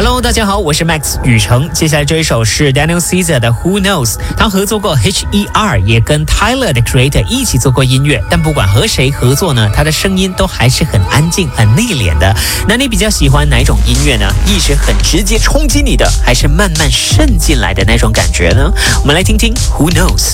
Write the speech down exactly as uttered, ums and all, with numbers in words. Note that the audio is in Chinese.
Hello， 大家好，我是 Max 雨成。接下来这一首是 Daniel Caesar 的 Who Knows， 他合作过 H E R， 也跟 Tyler the Creator 一起做过音乐。但不管和谁合作呢，他的声音都还是很安静、很内敛的。那你比较喜欢哪种音乐呢？一直很直接冲击你的，还是慢慢渗进来的那种感觉呢？我们来听听 Who Knows。